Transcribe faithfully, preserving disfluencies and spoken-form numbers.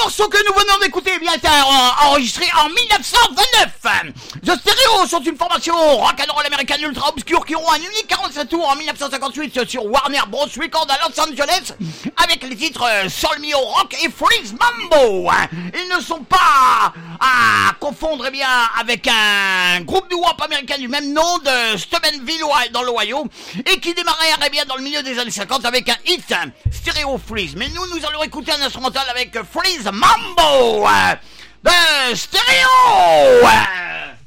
morceau que nous venons d'écouter eh bien, est enregistré en dix-neuf cent vingt-neuf. The Stereo sont une formation rock'n'roll américaine ultra obscure qui auront un unique quarante-sept tours en dix-neuf cent cinquante-huit sur Warner Bros. Records à Los Angeles avec les titres Soul Mio Rock et Freeze Mambo. Ils ne sont pas à confondre eh bien, avec un groupe de rap américain du même nom de Steubenville dans l'Ohio et qui démarrait eh bien, dans le milieu des années cinquante avec un hit Stereo Freeze. Mais nous, nous allons écouter un instrumental avec Freeze Mambo de Stereo.